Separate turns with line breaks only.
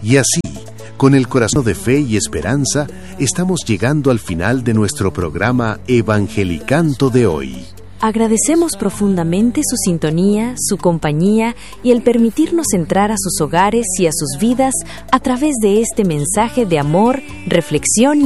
Y así, con el corazón de fe y esperanza, estamos llegando al final de nuestro programa Evangelicanto de hoy.
Agradecemos profundamente su sintonía, su compañía y el permitirnos entrar a sus hogares y a sus vidas a través de este mensaje de amor, reflexión y